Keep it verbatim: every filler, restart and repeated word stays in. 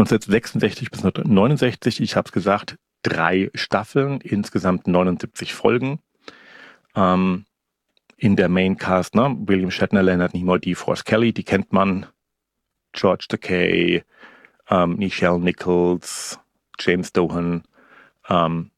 neunzehnhundertsechsundsechzig bis neunzehnhundertneunundsechzig, ich habe es gesagt, drei Staffeln, insgesamt neunundsiebzig Folgen. Ähm, in der Maincast, ne? William Shatner, Leonard Nimoy, DeForest Kelley, die kennt man. George Takei, ähm, Nichelle Nichols, James Doohan. Ähm,